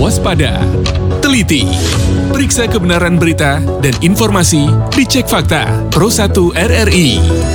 waspada, teliti, periksa kebenaran berita dan informasi dicek fakta Pro 1 RRI.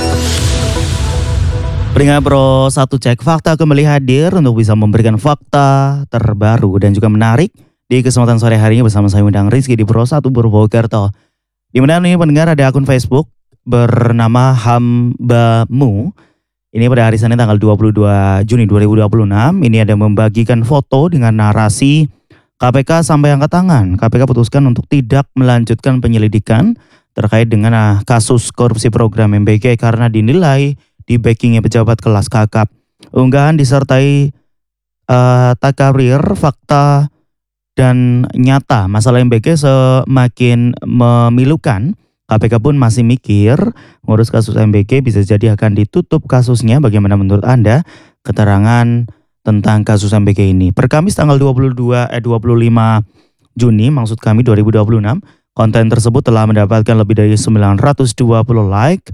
Pendengar Pro 1 Cek Fakta kembali hadir untuk bisa memberikan fakta terbaru dan juga menarik di kesempatan sore hari ini bersama saya Undang Rizky di Pro 1 Purwokerto. Di mana ini pendengar ada akun Facebook bernama Hambamu. Ini pada hari Senin tanggal 22 Juni 2026. Ini ada membagikan foto dengan narasi KPK sampai angkat tangan. KPK putuskan untuk tidak melanjutkan penyelidikan terkait dengan kasus korupsi program MBG karena dinilai di backingnya pejabat kelas kakap. Unggahan disertai takrir, fakta, dan nyata masalah MBG semakin memilukan. KPK pun masih mikir ngurus kasus MBG bisa jadi akan ditutup kasusnya. Bagaimana menurut Anda keterangan tentang kasus MBG ini? Per Kamis tanggal 25 Juni maksud kami 2026, konten tersebut telah mendapatkan lebih dari 920 like,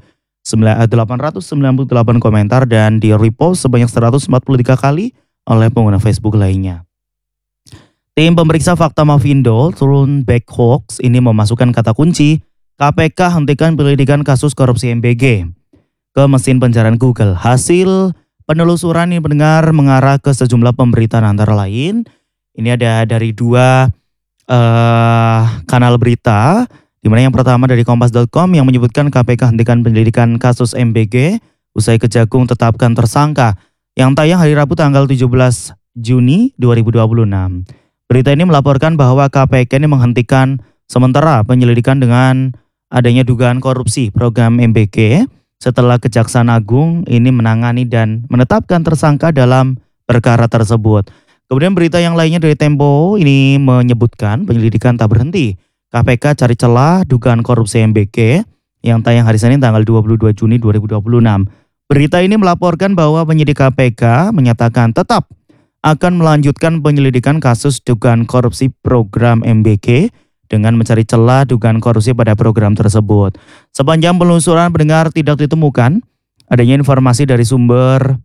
898 komentar dan di-repost sebanyak 143 kali oleh pengguna Facebook lainnya. Tim pemeriksa fakta Mavindo turun back hoax ini memasukkan kata kunci KPK hentikan penyelidikan kasus korupsi MBG ke mesin pencarian Google. Hasil penelusuran ini mengarah ke sejumlah pemberitaan antara lain. Ini ada dari dua kanal berita, di mana yang pertama dari Kompas.com yang menyebutkan KPK hentikan penyelidikan kasus MBG usai Kejagung tetapkan tersangka, yang tayang hari Rabu tanggal 17 Juni 2026. Berita ini melaporkan bahwa KPK ini menghentikan sementara penyelidikan dengan adanya dugaan korupsi program MBG setelah Kejaksaan Agung ini menangani dan menetapkan tersangka dalam perkara tersebut. Kemudian berita yang lainnya dari Tempo ini menyebutkan penyelidikan tak berhenti. KPK cari celah dugaan korupsi MBG yang tayang hari Senin tanggal 22 Juni 2026. Berita ini melaporkan bahwa penyidik KPK menyatakan tetap akan melanjutkan penyelidikan kasus dugaan korupsi program MBG dengan mencari celah dugaan korupsi pada program tersebut. Sepanjang penelusuran pendengar tidak ditemukan adanya informasi dari sumber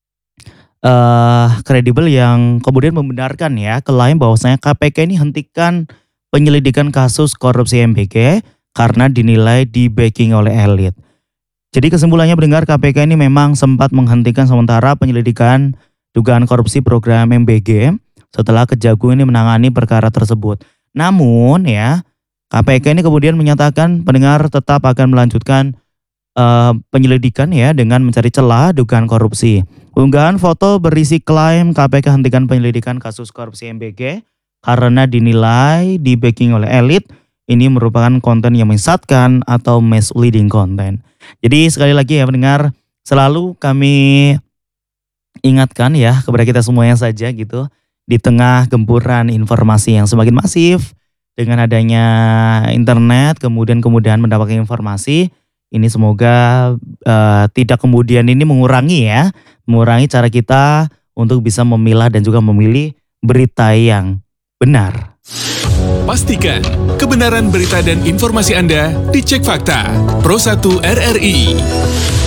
kredibel yang kemudian membenarkan klaim bahwasanya KPK ini hentikan penyelidikan kasus korupsi MBG karena dinilai di backing oleh elit. Jadi kesimpulannya pendengar, KPK ini memang sempat menghentikan sementara penyelidikan dugaan korupsi program MBG setelah Kejagung ini menangani perkara tersebut. Namun KPK ini kemudian menyatakan pendengar tetap akan melanjutkan penyelidikan dengan mencari celah dugaan korupsi. Unggahan foto berisi klaim KPK hentikan penyelidikan kasus korupsi MBG karena dinilai di backing oleh elit ini merupakan konten yang menyesatkan atau misleading content. Jadi sekali lagi pendengar, selalu kami ingatkan kepada kita semuanya saja gitu. Di tengah gempuran informasi yang semakin masif dengan adanya internet, kemudian kemudahan mendapatkan informasi, ini semoga tidak kemudian ini mengurangi cara kita untuk bisa memilah dan juga memilih berita yang benar. Pastikan kebenaran berita dan informasi Anda dicek fakta Pro 1 RRI.